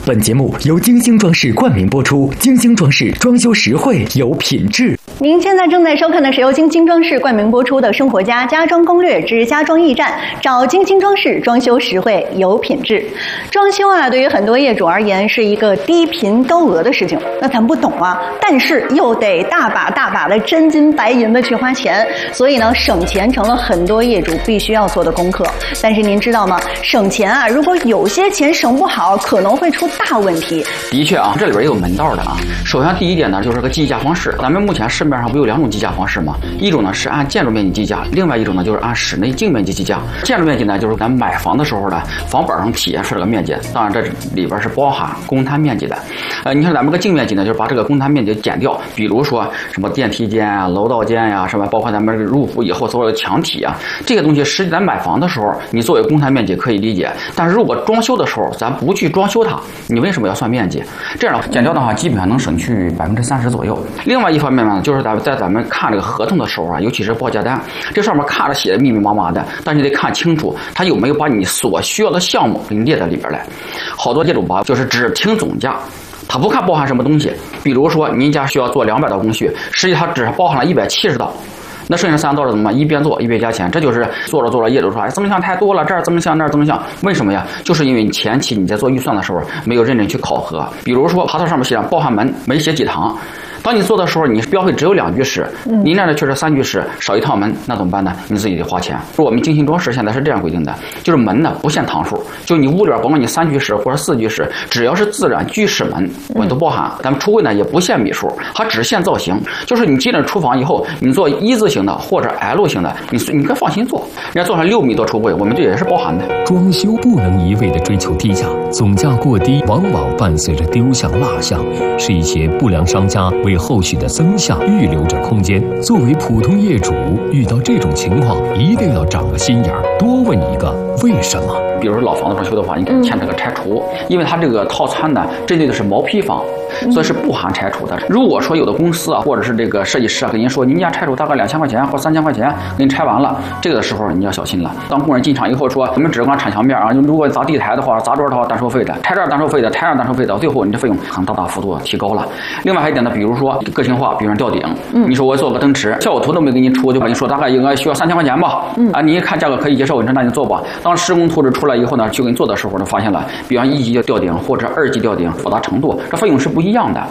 本节目由金星装饰冠名播出，金星装饰装修实惠有品质。 您现在正在收看的是由金星装饰冠名播出的《生活家家装攻略之家装驿站》，找金星装饰，装修实惠有品质。装修啊，对于很多业主而言是一个低频高额的事情，那咱不懂啊，但是又得大把的真金白银的去花钱，所以呢，省钱成了很多业主必须要做的功课。但是您知道吗？省钱啊，如果有些钱省不好，可能会出大问题。 的确啊，这里边也有门道的啊。首先第一点呢，就是个计价方式。咱们目前市面上不有两种计价方式吗？一种呢是按建筑面积计价，另外一种呢就是按室内净面积计价。建筑面积呢，就是咱买房的时候呢，房本上体现出这个面积，当然这里边是包含公摊面积的。你看咱们个净面积呢，就是把这个公摊面积减掉，比如说什么电梯间啊、楼道间呀、什么，包括咱们入户以后所有的墙体啊，这些东西实际咱买房的时候，你作为公摊面积可以理解，但是如果装修的时候咱不去装修它，你为什么要算面积？这样减掉的话，基本上能省去30%左右。另外一方面呢，就是在咱们看这个合同的时候啊，尤其是报价单，这上面看着写的密密麻麻的，但你得看清楚，它有没有把你所需要的项目给你列在里边来。好多业主吧，就是只听总价。他不看包含什么东西，比如说您家需要做200道工序，实际它只包含了170道，那剩下3道是怎么办？一边做一边加钱，这就是做着业主说，增项太多了，这儿增项那儿增项，为什么呀？就是因为你前期你在做预算的时候没有认真去考核，比如说爬头上面写上包含门，没写几堂。当你做的时候，你标配只有2居室，您那却是3居室，少一套门，那怎么办呢？你自己得花钱。我们精心装饰现在是这样规定的，就是门呢不限堂数，就你屋里边甭管你3居室或者4居室，只要是自然居室门，我都包含。咱们橱柜呢也不限米数，它只限造型，就是你进了厨房以后，你做一字形的或者 L 型的，你可以放心做。人家做成6米多橱柜，我们这也是包含的。 装修不能一味的追求低价，总价过低往往伴随着丢项落项，是一些不良商家为后续的增项预留着空间。作为普通业主，遇到这种情况一定要长个心眼儿，多问一个为什么。 比如说老房子装修的话，你可以签这个拆除，因为它这个套餐呢针对的是毛坯房，所以是不含拆除的。如果说有的公司啊，或者是这个设计师啊，跟您说您家拆除大概2000块钱或3000块钱，给你拆完了，这个的时候你要小心了。当工人进场以后说，我们只光铲墙面啊，如果砸地台的话、砸桌的话单收费的，拆这儿单收费的，拆那儿单收费的，最后你这费用很大幅度提高了。另外还有一点呢，比如说个性化，比如吊顶，你说我做个灯池，效果图都没给你出，就跟你说大概应该需要3000块钱吧，你一看价格可以接受，你说那你做吧。当施工图纸出来以后呢，去给你做的时候呢，发现了，比方1级吊顶或者2级吊顶复杂程度，这费用是不一样的。